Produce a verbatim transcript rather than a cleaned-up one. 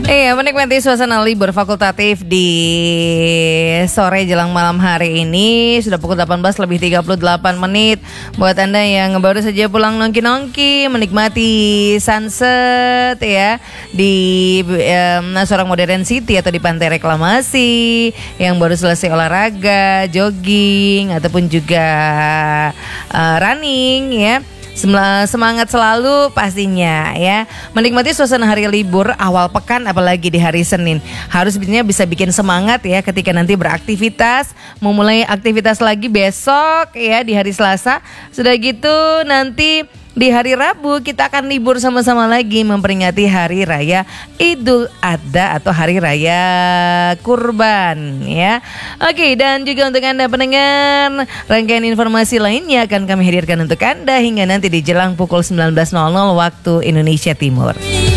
Iya, menikmati suasana libur fakultatif di sore jelang malam hari ini. Sudah pukul delapan belas lebih tiga puluh delapan menit. Buat Anda yang baru saja pulang nongki-nongki, menikmati sunset ya di um, Sorong Modern City atau di Pantai Reklamasi, yang baru selesai olahraga, jogging ataupun juga uh, running ya. Semangat selalu pastinya ya. Menikmati suasana hari libur awal pekan, apalagi di hari Senin. Harus bisa bikin semangat ya ketika nanti beraktivitas. Memulai aktivitas lagi besok ya di hari Selasa. Sudah gitu nanti di hari Rabu kita akan libur sama-sama lagi memperingati Hari Raya Idul Adha atau Hari Raya Kurban ya. Oke, dan juga untuk Anda pendengar, rangkaian informasi lainnya akan kami hadirkan untuk Anda hingga nanti di jelang pukul sembilan belas waktu Indonesia Timur.